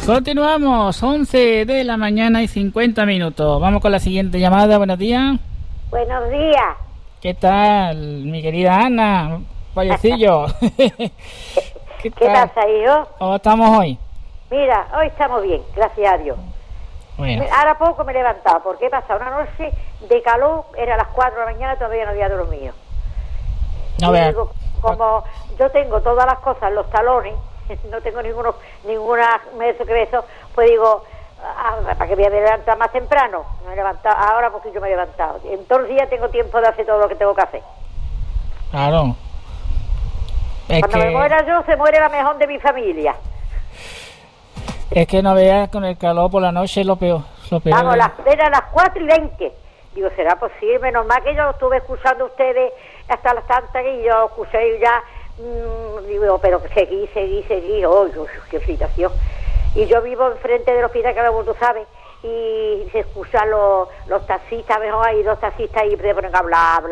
Continuamos, 11 de la mañana y 50 minutos. Vamos con la siguiente llamada. Buenos días. Buenos días. ¿Qué tal, mi querida Ana? Vallecillo. ¿Qué pasa, hijo? ¿Cómo estamos hoy? Mira, hoy estamos bien, gracias a Dios. Bueno. Ahora poco me he levantado, porque he pasado una noche de calor, era las 4 de la mañana, todavía no había dormido. No veas. Digo, como yo tengo todas las cosas en los talones, no tengo ninguna beso, pues digo, ¿para qué voy a levantar más temprano? Me he levantado, ahora porque yo me he levantado. Entonces ya tengo tiempo de hacer todo lo que tengo que hacer. Claro. Cuando me muera yo, se muere la mejor de mi familia. Es que no veas, con el calor por la noche es lo peor. Vamos, eran las 4:20. Digo, ¿será posible? Menos mal que yo estuve escuchando a ustedes hasta las tantas y yo escuché ya, digo, pero seguí, qué excitación. Y yo vivo enfrente del hospital, que como tú sabes, y se escuchan los taxistas, mejor hay dos taxistas y se ponen a hablar,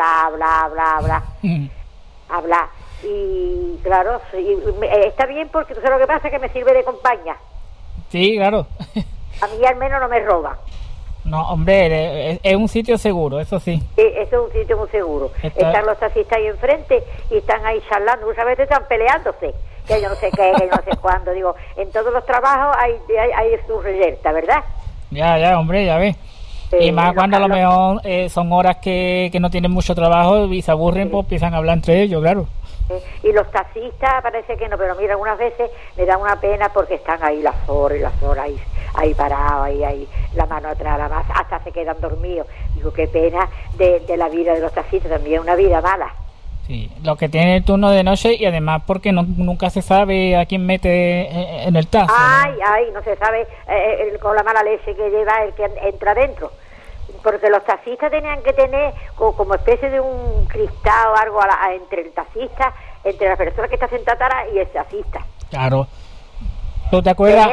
hablar. Y claro, está bien porque tú sabes lo que pasa, que me sirve de compañía. Sí, claro. A mí al menos no me roban. No, hombre, es un sitio seguro, eso sí. Sí, eso es un sitio muy seguro. Están los taxistas ahí enfrente y están ahí charlando. Muchas veces están peleándose, que yo no sé qué, que yo no sé cuándo. Digo, en todos los trabajos hay su reyerta, ¿verdad? Ya, hombre, ya ves. Y más cuando a lo mejor son horas que no tienen mucho trabajo y se aburren, pues empiezan a hablar entre ellos, claro. Y los taxistas parece que no, pero mira, algunas veces me da una pena porque están ahí las horas ahí parados, ahí la mano atrás, la masa, hasta se quedan dormidos. Digo, qué pena de la vida de los taxistas, también una vida mala. Sí, lo que tiene el turno de noche y además porque nunca se sabe a quién mete en el taxi. No se sabe con la mala leche que lleva el que entra dentro. Porque los taxistas tenían que tener como especie de un cristal o algo entre el taxista, entre la persona que está sentada atrás y el taxista. Claro. ¿Tú te acuerdas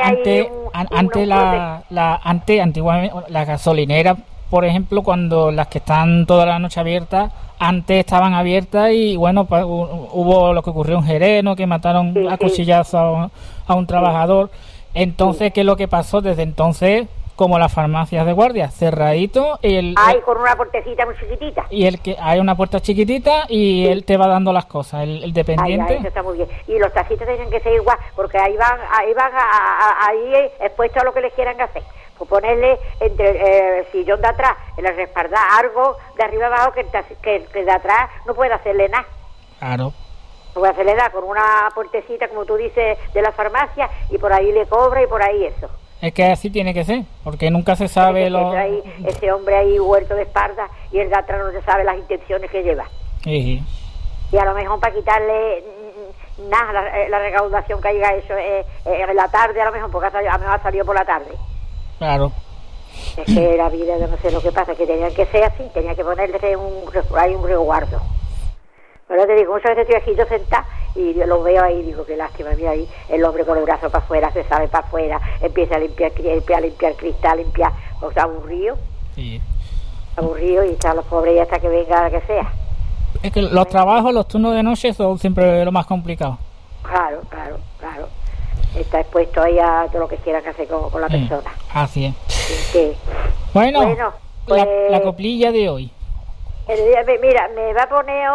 antiguamente las gasolineras, por ejemplo, cuando las que están toda la noche abiertas, antes estaban abiertas y bueno, hubo lo que ocurrió en Jerez, ¿no? Que mataron a cuchillazos a un trabajador. Entonces, ¿qué es lo que pasó? Desde entonces, como las farmacias de guardia, cerradito, con una puertecita muy chiquitita. Y hay una puerta chiquitita y él te va dando las cosas, el dependiente. Eso está muy bien. Y los taxistas tienen que ser igual, porque ahí van expuestos a lo que les quieran hacer. Pues ponerle entre el sillón de atrás, en la respaldar, algo de arriba abajo que de atrás no puede hacerle nada. Claro. No puede hacerle nada, con una puertecita, como tú dices, de la farmacia, y por ahí le cobra y por ahí eso. Es que así tiene que ser, porque nunca se sabe ese hombre ahí huerto de espalda y el de atrás no se sabe las intenciones que lleva. Sí. Y a lo mejor para quitarle nada la recaudación que haya hecho en la tarde, a lo mejor, porque a lo mejor ha salido por la tarde. Claro. Es que la vida, yo no sé lo que pasa, que tenían que ser así, tenían que ponerle un resguardo. Pero te digo, muchas veces estoy aquí yo sentada y yo lo veo ahí y digo, qué lástima, mira ahí el hombre con el brazo para afuera, se sabe para afuera, empieza a limpiar cristal, o sea, aburrido. Sí. Aburrido y están los pobres y hasta que venga la que sea. Es que los trabajos, los turnos de noche son siempre lo más complicado. Claro. Está expuesto ahí a todo lo que quieran hacer con la persona. Así es. Sí. Bueno, pues, la coplilla de hoy. Mira, me va a poner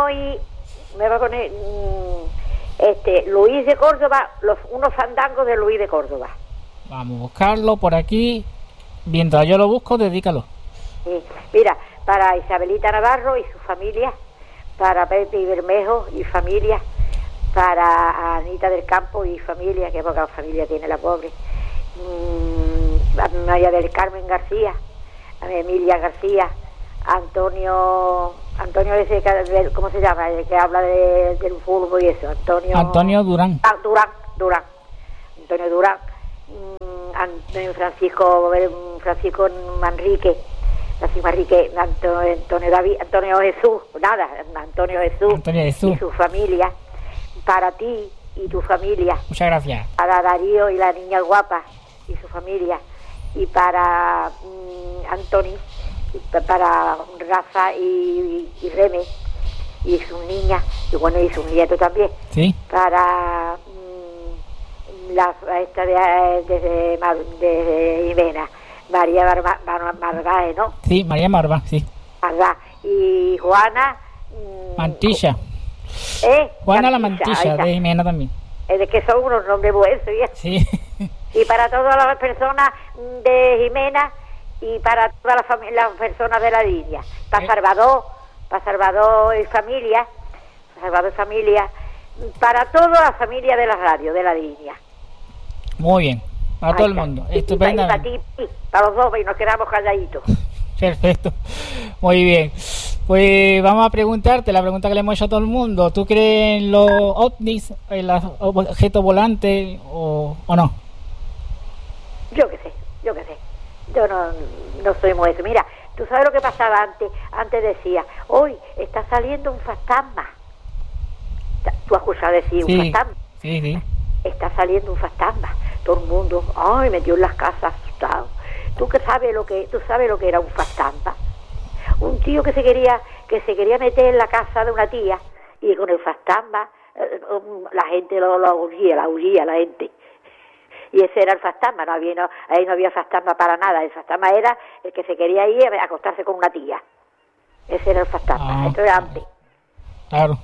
Luis de Córdoba, unos fandangos de Luis de Córdoba. Vamos a buscarlo por aquí. Mientras yo lo busco, dedícalo. Sí. Mira, para Isabelita Navarro y su familia, para Pepe y Bermejo y familia, para Anita del Campo y familia, que poca familia tiene la pobre, a María del Carmen García, a Emilia García, Antonio ese, ¿cómo se llama? El que habla del fútbol y eso, Antonio Durán. Durán. Antonio Durán. Francisco Manrique, Antonio Jesús y su familia, para ti y tu familia. Muchas gracias. Para Darío y la niña guapa y su familia, y para Antoni, para Rafa y Reme y sus niñas, y bueno, y sus nietos también. Sí. Para esta desde Jimena, María Margae, ¿no? Sí, María Marvá, sí. Marvá. Y Juana... Mantilla. Juana la Mantilla, de Jimena también. Es que son unos nombres buenos, ¿sí? Sí. Y para todas las personas de Jimena y para todas las personas de la línea. Para Salvador y familia, para toda la familia de la radio, de la línea. Muy bien, para todo el mundo. Estupendo. Para los dos, y nos quedamos calladitos. Perfecto, muy bien. Pues vamos a preguntarte la pregunta que le hemos hecho a todo el mundo. ¿Tú crees en los ovnis, en los objetos volantes o no? Yo qué sé. Yo no soy muy eso. Mira, tú sabes lo que pasaba antes. Antes decía, hoy está saliendo un fantasma. ¿Tú has escuchado decir un fantasma? Sí. Está saliendo un fantasma. Todo el mundo, ay, metió en las casas asustado. ¿Tú sabes lo que era un fantasma? Un tío que se quería meter en la casa de una tía y con el fantasma la gente lo huía la gente. Y ese era el fantasma, ahí no había fantasma para nada. El fantasma era el que se quería ir a acostarse con una tía. Ese era el fantasma. Esto era antes. Claro.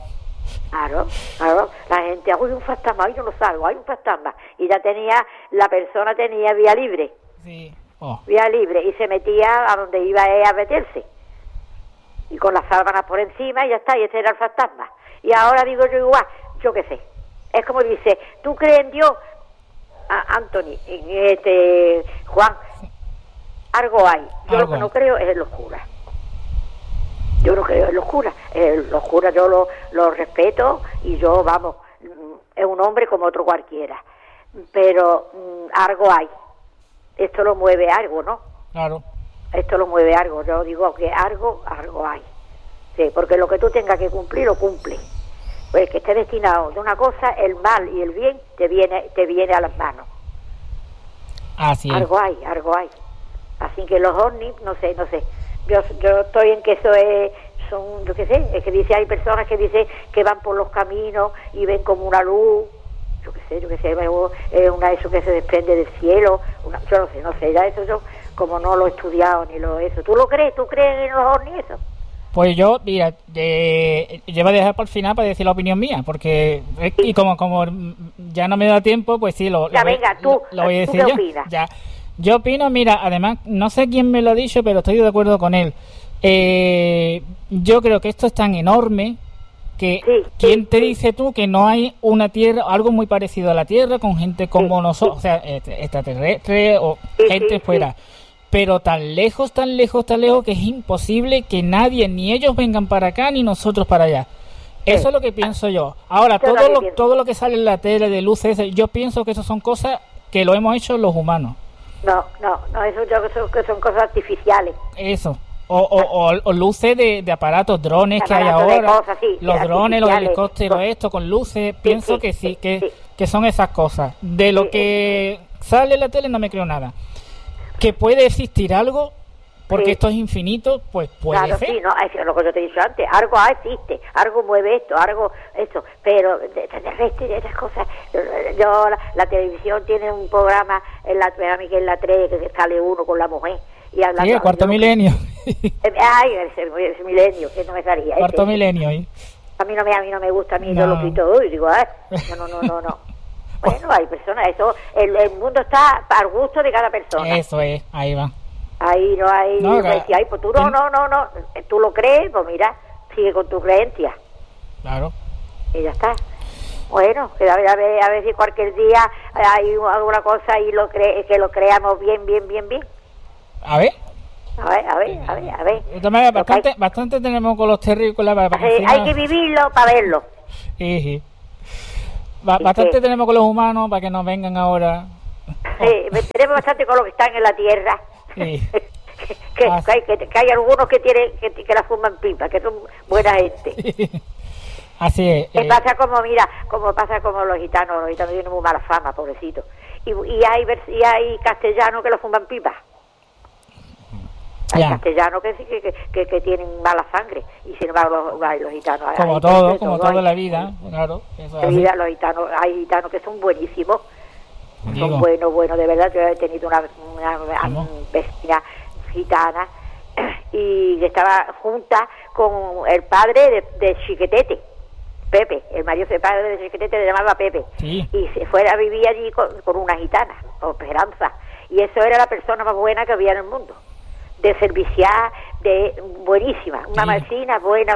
La gente, uy, un fantasma, hoy yo no salgo, hay un fantasma. Y la persona tenía vía libre. Sí. Vía libre, y se metía a donde iba a meterse. Y con las sábanas por encima, y ya está, y ese era el fantasma. Y ahora digo yo igual, yo qué sé. Es como dice, ¿tú crees en Dios? Anthony, Juan, algo hay. Yo lo que no creo es en los curas. Yo no creo en los curas. Los curas yo los respeto y yo, vamos, es un hombre como otro cualquiera. Pero algo hay. Esto lo mueve algo, ¿no? Claro. Esto lo mueve algo. Yo digo que algo hay. Sí, porque lo que tú tengas que cumplir, lo cumple. Pues que esté destinado de una cosa, el mal y el bien te viene a las manos. Así es. Algo hay. Así que los ovnis, no sé. Yo estoy en que eso son, yo qué sé, es que dice, hay personas que dicen que van por los caminos y ven como una luz, yo qué sé, eso que se desprende del cielo, yo no sé, ya eso yo como no lo he estudiado ni eso. ¿Tú lo crees? ¿Tú crees en los ovnis eso? Pues yo, mira, llevo a dejar para el final para decir la opinión mía, porque y como ya no me da tiempo, pues sí, lo voy a decir ¿tú qué yo. opinas? Ya. Yo opino, mira, además, no sé quién me lo ha dicho, pero estoy de acuerdo con él. Yo creo que esto es tan enorme que ¿quién te dice tú que no hay una Tierra, algo muy parecido a la Tierra, con gente como nosotros, o sea, extraterrestre o gente fuera? Pero tan lejos, que es imposible que nadie, ni ellos vengan para acá, ni nosotros para allá. Eso es lo que pienso yo. Ahora, todo lo que sale en la tele de luces, yo pienso que eso son cosas que lo hemos hecho los humanos. No, eso yo creo que son cosas artificiales. Eso. O luces de aparatos, drones que hay ahora, cosas, sí, los drones, los helicópteros, esto con luces, pienso que sí, que son esas cosas. De lo que sale en la tele no me creo nada. Que puede existir algo, porque esto es infinito, pues puede ser. Sí, no, es lo que yo te he dicho antes, algo existe, algo mueve esto, pero de esas cosas, la televisión tiene un programa en la 3 que sale uno con la mujer. Y hablando, sí, el cuarto milenio. Ese milenio, que no me salía. Cuarto milenio. A mí no me gusta, yo lo quito y digo, no. Bueno, hay personas, el mundo está al gusto de cada persona. Eso es, ahí va. Ahí no hay, pues tú no, tú lo crees, pues mira, sigue con tu creencia. Claro. Y ya está. Bueno, a ver si cualquier día hay alguna cosa y que lo creamos bien. A ver. De todas maneras, bastante tenemos con los terrícolas hay que vivirlo para verlo. Sí. Bastante tenemos con los humanos para que nos vengan ahora. Tenemos bastante con los que están en la tierra. Sí. que hay algunos que la fuman pipa, que son buena gente. Sí. Así es. Pasa como los gitanos tienen muy mala fama, pobrecitos. Y hay castellanos que lo fuman pipa. Hay castellanos que tienen mala sangre, y sin embargo los gitanos, como todo en la vida, claro. Hay gitanos que son buenísimos, Digo. Son buenos, de verdad. Yo he tenido una vecina gitana y estaba junta con el padre de Chiquetete, Pepe, el marido del padre de Chiquetete le llamaba Pepe, sí. Y se fuera a vivir allí con una gitana, con Esperanza, y eso era la persona más buena que había en el mundo, de serviciar, de buenísima, una Sí. vecina buena.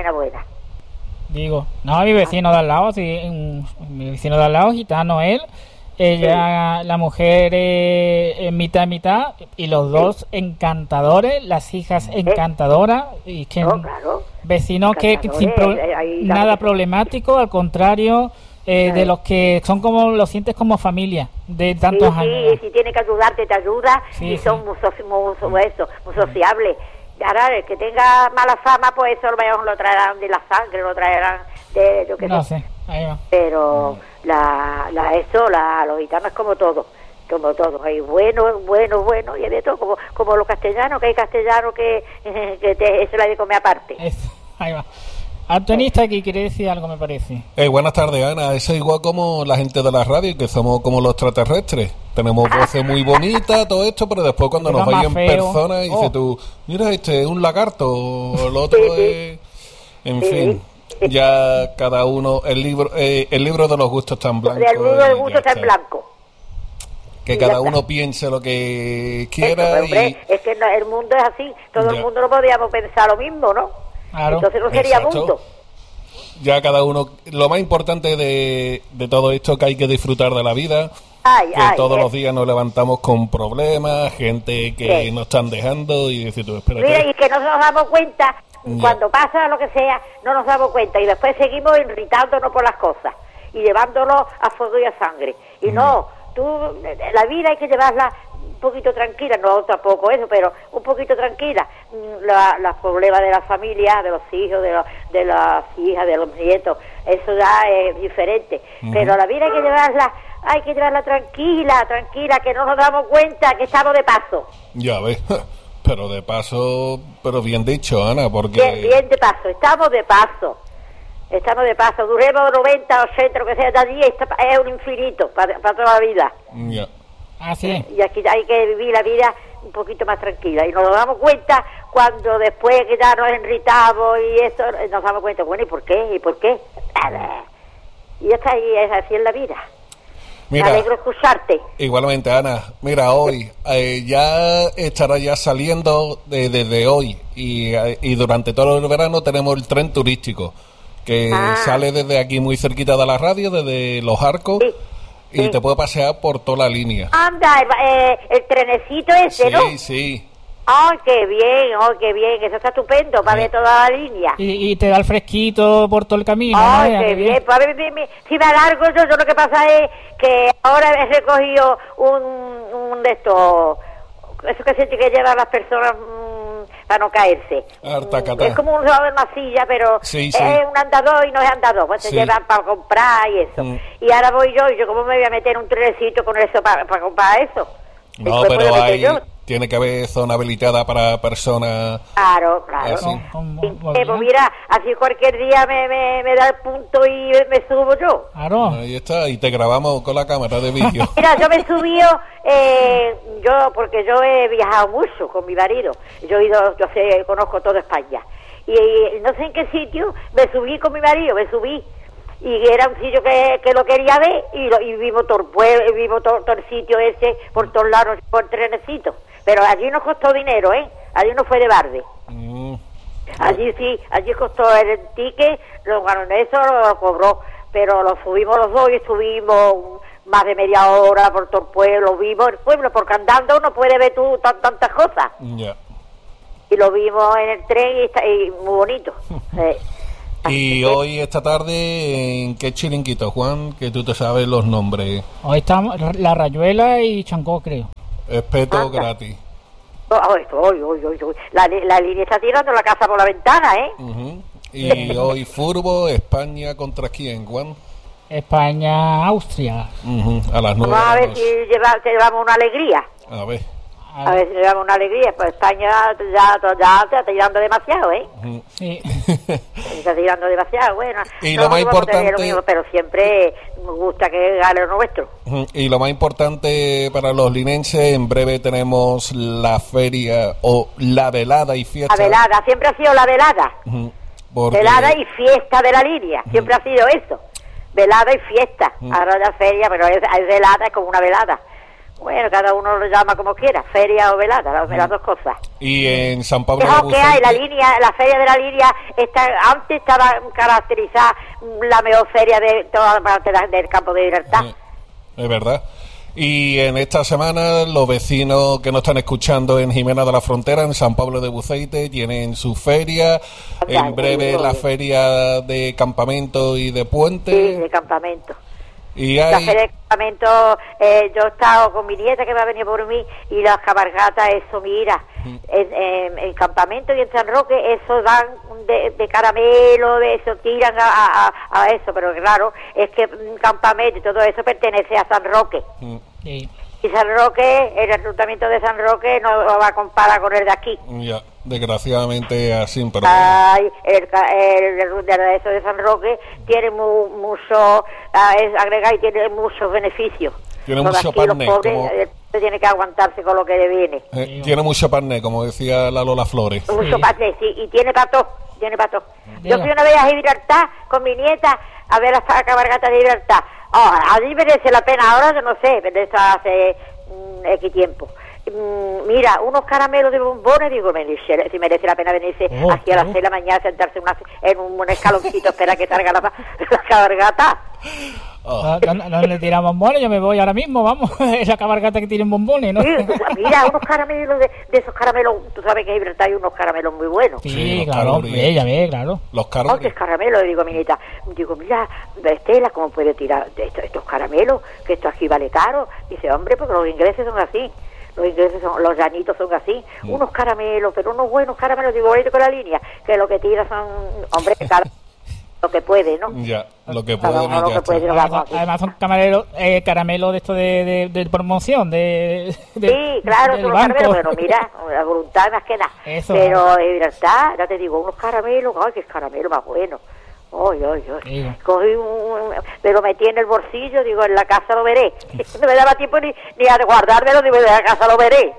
Digo, no, mi vecino de al lado, sí, mi vecino de al lado, gitano él, ella, la mujer en mitad, y los dos encantadores, las hijas encantadoras, y que No, claro. vecinos que sin nada problemático, al contrario, de los que son como, los sientes como familia, de tantos años. Sí, si tiene que ayudarte, te ayuda, Sí, y sí. son muy sociables. Ahora, el que tenga mala fama, pues eso lo traerán de la sangre, lo traerán de lo que No sea. sé, ahí va. Pero los gitanos es como todo, hay bueno, y hay de todo, como los castellanos, que hay castellanos que eso la de comer aparte. Eso, ahí va. Antonio está aquí, quiere decir algo, me parece. Buenas tardes, Ana. Eso es igual como la gente de la radio, que somos como los extraterrestres. Tenemos voces muy bonitas, todo esto, pero después cuando nos Pero veis en más feo. persona, dices tú, mira, este es un lagarto, o el otro es... En fin, ya cada uno, el libro de los gustos está en blanco. El mundo del y gusto ya está en blanco. Que Y cada ya uno está. piense lo que Eso, quiera pero, hombre, y... es que el mundo es así, todo Ya. el mundo no podíamos pensar lo mismo, ¿no? Claro. Entonces no sería Exacto. mundo. Ya cada uno... Lo más importante de todo esto, que hay que disfrutar de la vida... Que todos los días nos levantamos con problemas, gente que Sí. nos están dejando y decir tú, espérate. Mira, y que no nos damos cuenta, Ya. cuando pasa lo que sea, no nos damos cuenta, y después seguimos irritándonos por las cosas, y llevándolo a fuego y a sangre. Y no, la vida hay que llevarla un poquito tranquila, no tampoco eso, pero un poquito tranquila. Los problemas de la familia, de los hijos, de las hijas, de los nietos, eso ya es diferente. Pero la vida hay que llevarla tranquila, que no nos damos cuenta que estamos de paso. Ya ves, pero de paso, pero bien dicho, Ana, porque... Bien de paso, estamos de paso, duremos 90, 80, lo que sea, de allí es un infinito para toda la vida. Ya. Así es. Y aquí hay que vivir la vida un poquito más tranquila, y nos damos cuenta cuando después que ya nos irritamos y eso, nos damos cuenta, bueno, ¿y por qué? Y ya está, y es así en la vida. Mira, Me alegro escucharte. igualmente, Ana, mira, hoy ya estará ya saliendo desde hoy y durante todo el verano tenemos el tren turístico que sale desde aquí muy cerquita de la radio, desde Los Arcos, Sí, y sí. te puede pasear por toda la línea. Anda, el trenecito ese, Sí, ¿no? sí. ¡Ay, qué bien! Eso está estupendo para ver toda la línea. Y te da el fresquito por todo el camino. ¡Ay, ¿no? qué bien! Pues a ver, si me alargo yo lo que pasa es que ahora he recogido un de estos, eso que siente que llevan las personas para no caerse. Artacatá. Es como un lado de masilla, pero Sí, es sí. un andador y no es andador, pues se Sí. llevan para comprar y eso. Mm. Y ahora voy yo, y yo cómo me voy a meter un trenecito con eso para comprar eso. No, Después pero puedo meter hay, yo. tiene que haber zona habilitada para personas... Claro. Así. Pues mira, así cualquier día me da el punto y me subo yo. Claro. Ahí está, y te grabamos con la cámara de vídeo. Mira, yo me he subido, porque yo he viajado mucho con mi marido. Conozco toda España. Y no sé en qué sitio, me subí con mi marido, y era un sitio que lo quería ver, y vimos todo el pueblo, vimos todo el sitio ese, por todos lados, por trenecitos. Pero allí nos costó dinero, allí no fue de barde. Mm, Allí sí, allí costó el ticket, lo cobró, pero lo subimos los dos y estuvimos más de media hora por todo el pueblo, vimos el pueblo, porque andando no puedes ver tú tantas cosas. ya. Y lo vimos en el tren y muy bonito. Y hoy, esta tarde, ¿en qué chiringuito, Juan? Que tú te sabes los nombres. Hoy estamos La Rayuela y Chancó, creo. Espeto Anda. gratis. La línea está tirando la casa por la ventana, Ujú. Y hoy Furbo, España, ¿contra quién, Juan? España, Austria. Ujú. A las 9 Vamos a de la ver noche. si llevamos una alegría. A ver. A ver si le damos una alegría. Pues España ya te está tirando demasiado, ¿eh? Sí. Está tirando demasiado, bueno. Y lo más importante... Lo mismo, pero siempre nos gusta que gane lo nuestro. Y lo más importante para los linenses, en breve tenemos la feria o la velada y fiesta. La velada, siempre ha sido la velada. Porque... Velada y fiesta de la línea, siempre ha sido eso. Velada y fiesta. Ahora ya feria, pero es velada, es como una velada. Bueno, cada uno lo llama como quiera, feria o velada, las dos cosas. Y en San Pablo de Buceite, que hay la línea, la feria de la línea, antes estaba caracterizada la mejor feria de toda la parte del campo de Libertad. Es verdad. Y en esta semana los vecinos que nos están escuchando en Jimena de la Frontera, en San Pablo de Buceite, tienen su feria. En breve la feria de campamento y de puente. Sí, de campamento. Y hay... La feria de campamento, yo he estado con mi nieta que va a venir por mí, y las cabalgatas, eso, mira, en campamento y en San Roque, eso dan de caramelo, de eso, tiran a eso, pero claro, es que campamento y todo eso pertenece a San Roque. Sí. Y San Roque, el reclutamiento de San Roque no va a comparar con el de aquí. Ya, desgraciadamente así, pero... Ay, el eso de San Roque tiene mucho, agrega y tiene muchos beneficios. Tiene mucho parné, los pobres, tiene que aguantarse con lo que le viene. Tiene mucho parné, como decía la Lola Flores. Mucho parné, sí, y tiene pato, Yo fui una vez a Gibraltar con mi nieta a ver las cabalgatas de Gibraltar. Allí merece la pena, ahora yo no sé, pero eso hace X tiempo. Mira, unos caramelos de bombones, digo, si merece la pena venirse aquí a las 6 de la mañana, sentarse en un escaloncito, espera que salga la cabalgata. No le tiramos bombones, yo me voy ahora mismo, vamos, esa cabalgata que tienen bombones, ¿no? Sí, mira, unos caramelos de esos caramelos, tú sabes que en Gibraltar hay unos caramelos muy buenos. Sí, claro, ya ve, claro. Los caramelos. ¿Qué caramelos? Digo, mi nieta, mira, Estela, ¿cómo puede tirar estos caramelos? Que esto aquí vale caro. Dice, hombre, porque los ingleses son así. Los llanitos son así, unos caramelos, pero unos buenos caramelos, digo, ahorita con la línea, que lo que tira son, hombre, lo que puede, ¿no? Ya, lo que puede. Además son caramelos de esto de promoción, sí, claro, son los caramelos, pero mira, la voluntad más que nada. Eso, pero en verdad, ya te digo, unos caramelos, ay, que es caramelo más bueno. Ay. Cogí me lo metí en el bolsillo, digo, en la casa lo veré. No me daba tiempo ni a guardármelo, digo, en la casa lo veré.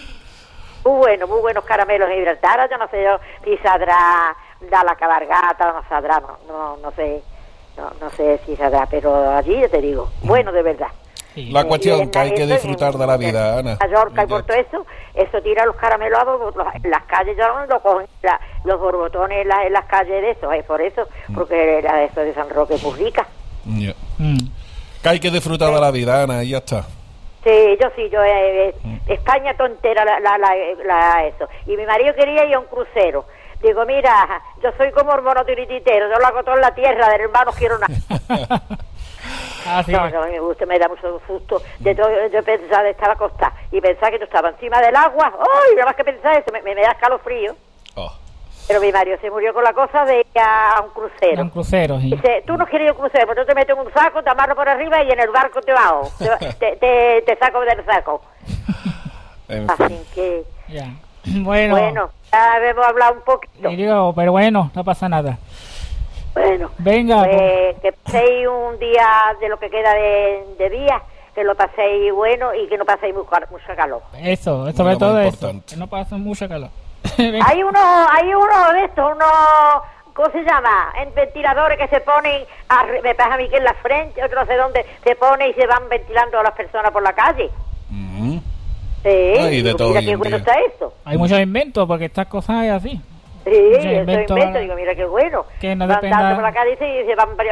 Muy buenos caramelos en Gibraltar. Yo no sé si saldrá la cabalgata, no saldrá, no sé si saldrá, pero allí ya te digo, bueno, de verdad. Sí. La cuestión que hay que disfrutar de la vida, Ana. Mallorca y por todo eso tira los caramelos en las calles, ya no lo cogen los borbotones en las calles de eso, por eso, porque eso de San Roque es muy rica. Yeah. Que hay que disfrutar de la vida, Ana, y ya está. Sí, yo España tontera eso. Y mi marido quería ir a un crucero. Digo, mira, yo soy como el mono tirititero, yo lo hago todo en la tierra, del hermano quiero nada. Sí. No, me da mucho susto. Yo pensaba, estaba acostada y pensaba que yo estaba encima del agua. ¡Ay! Nada más que pensar eso, me da escalofrío. Pero mi marido se murió con la cosa de ir a un crucero. Un crucero, sí. Dice, tú no quieres ir a un crucero, pero yo te meto en un saco, te amarro por arriba y en el barco te bajo. te saco del saco. Así que... Ya. Bueno, ya hemos hablado un poquito. Pero bueno, no pasa nada. Bueno, venga, pues, que paséis un día de lo que queda de día, que lo paséis bueno y que no paséis mucho calor. Eso, sobre todo eso, que no paséis mucho calor. Hay uno de estos, ¿cómo se llama? En ventiladores que se ponen, me pasa a mí que en la frente, otro no sé dónde, se pone y se van ventilando a las personas por la calle. Sí, de todo mira qué bueno está esto. Hay muchos inventos, porque estas cosas es así. Sí, eso invento, digo, mira qué bueno. Que no van dependa... dando por la calle y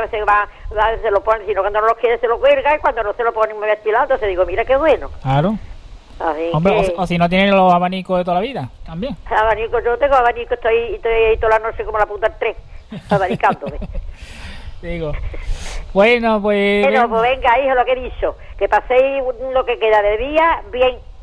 se lo ponen, si no, cuando no lo quiere se lo cuelga y cuando no se lo ponen muy vestilado, entonces digo, mira qué bueno. Claro. Así hombre, que... o si no tienen los abanicos de toda la vida, también. Abanico, yo tengo abanico, estoy ahí toda la noche como la punta del tren, abanicándome. Digo, bueno, pues... Bueno, pues venga, hijo, lo que he dicho, que paséis lo que queda de día bien.